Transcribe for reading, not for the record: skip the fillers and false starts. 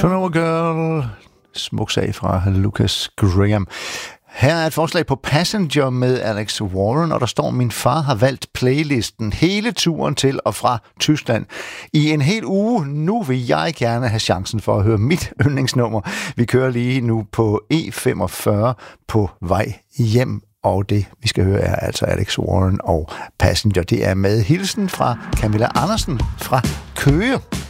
Turnover Girl, smuk sag fra Lucas Graham. Her er et forslag på Passenger med Alex Warren, og der står, min far har valgt playlisten hele turen til og fra Tyskland i en hel uge. Nu vil jeg gerne have chancen for at høre mit yndlingsnummer. Vi kører lige nu på E45 på vej hjem, og det vi skal høre er altså Alex Warren og Passenger. Det er med hilsen fra Camilla Andersen fra Køge.